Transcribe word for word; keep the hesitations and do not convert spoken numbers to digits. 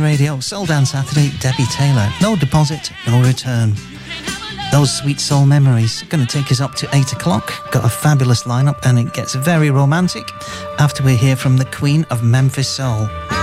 Radio. Soul Dance Saturday, Debbie Taylor. No deposit, no return. Those sweet soul memories. Going to take us up to eight o'clock. Got a fabulous lineup and it gets very romantic after we hear from the Queen of Memphis Soul.